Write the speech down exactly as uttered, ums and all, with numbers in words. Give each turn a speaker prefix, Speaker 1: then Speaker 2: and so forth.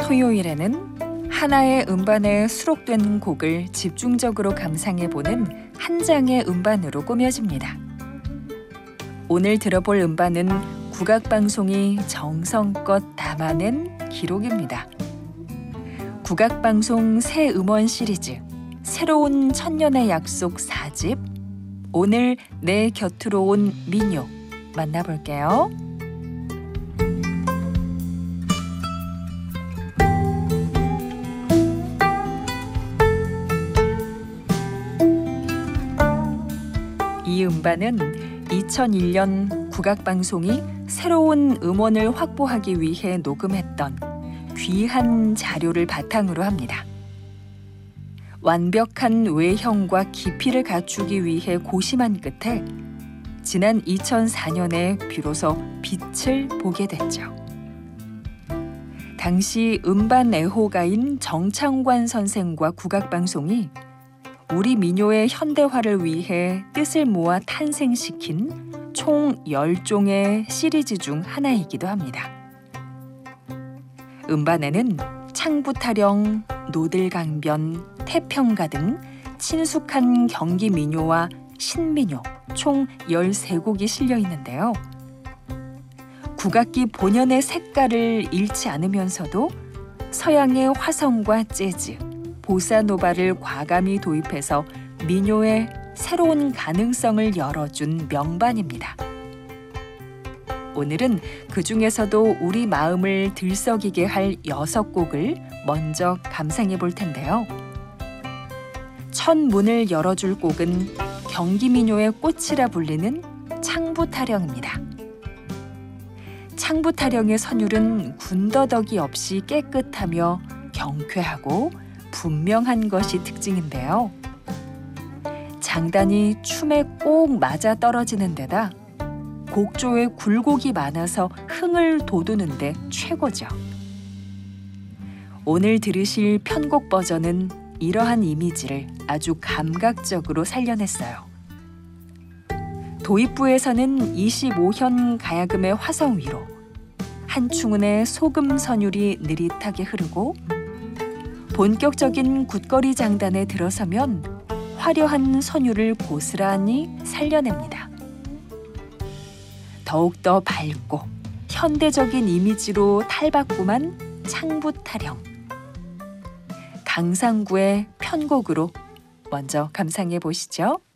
Speaker 1: 토요일에는 하나의 음반에 수록된 곡을 집중적으로 감상해보는 한 장의 음반으로 꾸며집니다. 오늘 들어볼 음반은 국악방송이 정성껏 담아낸 기록입니다. 국악방송 새 음원 시리즈 새로운 천년의 약속 사 집 오늘 내 곁으로 온 민요 만나볼게요. 이 음반은 이천일 년 국악방송이 새로운 음원을 확보하기 위해 녹음했던 귀한 자료를 바탕으로 합니다. 완벽한 외형과 깊이를 갖추기 위해 고심한 끝에 지난 이천사 년에 비로소 빛을 보게 됐죠. 당시 음반 애호가인 정창관 선생과 국악방송이 우리 민요의 현대화를 위해 뜻을 모아 탄생시킨 총 열 종의 시리즈 중 하나이기도 합니다. 음반에는 창부타령, 노들강변, 태평가 등 친숙한 경기 민요와 신민요 총 열세 곡이 실려 있는데요. 국악기 본연의 색깔을 잃지 않으면서도 서양의 화성과 재즈, 보사노바를 과감히 도입해서 민요의 새로운 가능성을 열어준 명반입니다. 오늘은 그 중에서도 우리 마음을 들썩이게 할 여섯 곡을 먼저 감상해 볼 텐데요. 첫 문을 열어줄 곡은 경기민요의 꽃이라 불리는 창부타령입니다. 창부타령의 선율은 군더더기 없이 깨끗하며 경쾌하고 분명한 것이 특징인데요. 장단이 춤에 꼭 맞아 떨어지는 데다 곡조에 굴곡이 많아서 흥을 돋우는 데 최고죠. 오늘 들으실 편곡 버전은 이러한 이미지를 아주 감각적으로 살려냈어요. 도입부에서는 이십오 현 가야금의 화성 위로 한충운의 소금 선율이 느릿하게 흐르고 본격적인 굿거리 장단에 들어서면 화려한 선율을 고스란히 살려냅니다. 더욱더 밝고 현대적인 이미지로 탈바꿈한 창부타령. 강상구의 편곡으로 먼저 감상해 보시죠.